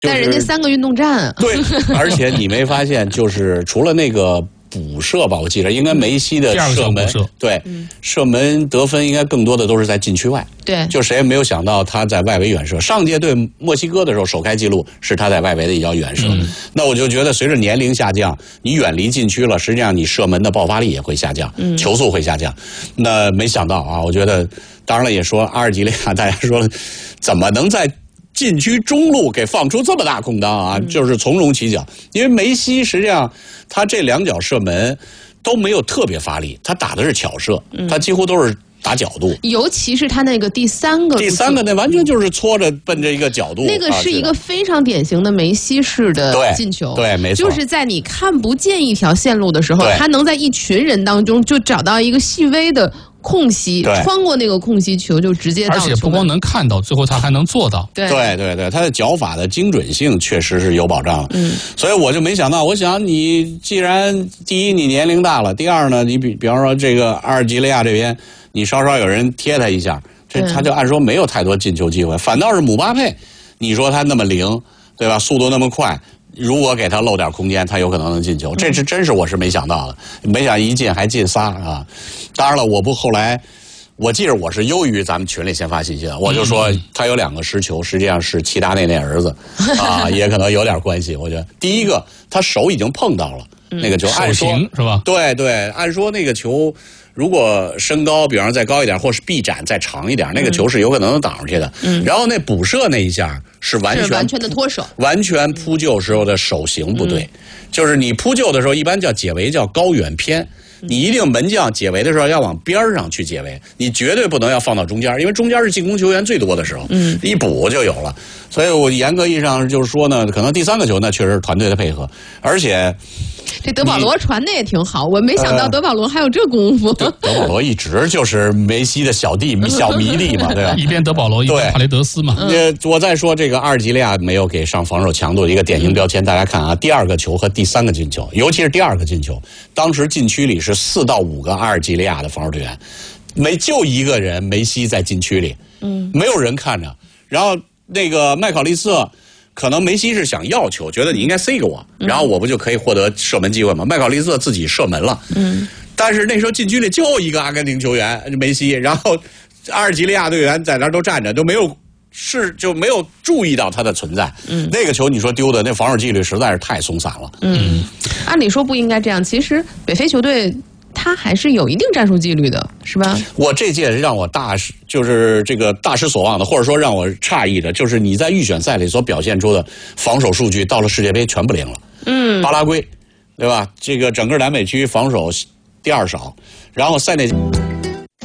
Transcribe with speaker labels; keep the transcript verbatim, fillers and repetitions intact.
Speaker 1: 但人家三个运动战，
Speaker 2: 对，而且你没发现，就是除了那个补射吧，我记得应该梅西的射门，对，嗯、射门得分应该更多的都是在禁区外。
Speaker 1: 对，
Speaker 2: 就谁也没有想到他在外围远射。上届对墨西哥的时候，首开纪录是他在外围的一脚远射。嗯、那我就觉得，随着年龄下降，你远离禁区了，实际上你射门的爆发力也会下降，嗯、球速会下降。那没想到啊，我觉得，当然了，也说阿尔及利亚，大家说了，怎么能在禁区中路给放出这么大空当啊，就是从容起脚。因为梅西实际上他这两脚射门都没有特别发力，他打的是巧射，他几乎都是打角度。
Speaker 1: 尤其是他那个第三个，
Speaker 2: 第三个那完全就是搓着奔着一个角度。
Speaker 1: 那个是一个非常典型的梅西式的进球，
Speaker 2: 对，对没错，
Speaker 1: 就是在你看不见一条线路的时候，他能在一群人当中就找到一个细微的空隙，穿过那个空隙球就直接到。
Speaker 3: 而且不光能看到，最后他还能做到。
Speaker 1: 对
Speaker 2: 对对对，他的脚法的精准性确实是有保障了。嗯，所以我就没想到，我想你既然第一你年龄大了，第二呢，你比比方说这个阿尔及利亚这边，你稍稍有人贴他一下，这他就按说没有太多进球机会，反倒是姆巴佩，你说他那么灵，对吧？速度那么快。如果给他漏点空间，他有可能能进球。这是真是我是没想到的，没想一进还进仨啊！当然了，我不后来，我记得我是优于咱们群里先发信息的，我就说他有两个失球，实际上是齐达内那儿子啊，也可能有点关系。我觉得第一个，他手已经碰到了那个球，按说
Speaker 3: 是吧？
Speaker 2: 对对，按说那个球。如果身高，比方说再高一点，或是臂展再长一点，那个球是有可能能挡上去的。嗯，然后那补射那一下是完全
Speaker 1: 是完全的脱手，
Speaker 2: 完全扑救时候的手型不对，嗯、就是你扑救的时候一般叫解围，叫高远偏。你一定门将解围的时候要往边上去解围，你绝对不能要放到中间，因为中间是进攻球员最多的时候，嗯，一补就有了。所以我严格意义上就是说呢，可能第三个球那确实是团队的配合，而且
Speaker 1: 这德保罗传的也挺好，我没想到德保罗还有这功夫。
Speaker 2: 德保罗一直就是梅西的小弟小迷弟嘛，对吧？
Speaker 3: 一边德保罗，一边帕雷德斯嘛。
Speaker 2: 呃，我再说这个阿尔及利亚没有给上防守强度的一个典型标签，大家看啊，第二个球和第三个进球，尤其是第二个进球，当时禁区里是四到五个阿尔及利亚的防守队员，没就一个人梅西在禁区里，嗯，没有人看着，然后那个麦考利瑟。可能梅西是想要球，觉得你应该塞给我，然后我不就可以获得射门机会吗？麦考利瑟自己射门了，嗯，但是那时候禁区里就一个阿根廷球员梅西，然后阿尔及利亚队员在那儿都站着，都没有是就没有注意到他的存在。嗯，那个球你说丢的，那防守纪律实在是太松散了。
Speaker 1: 嗯，按理说不应该这样，其实北非球队。他还是有一定战术纪律的，是吧？
Speaker 2: 我这届让我大失，就是这个大失所望的，或者说让我诧异的，就是你在预选赛里所表现出的防守数据，到了世界杯全不灵了。嗯，巴拉圭，对吧？这个整个南美区防守第二少，然后塞内。